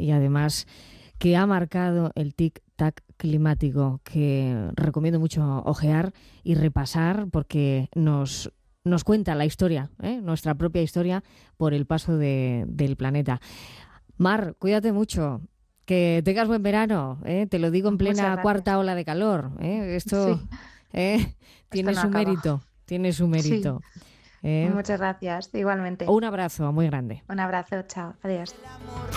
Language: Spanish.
y además que ha marcado el tic-tac climático, que recomiendo mucho ojear y repasar porque nos cuenta la historia, nuestra propia historia por el paso del planeta. Mar, cuídate mucho. Que tengas buen verano, te lo digo en plena cuarta ola de calor. Esto Sí, esto tiene no su acaba. mérito, tiene su Sí, mérito. ¿Eh? muchas gracias, igualmente. Un abrazo muy grande. Un abrazo, chao, adiós.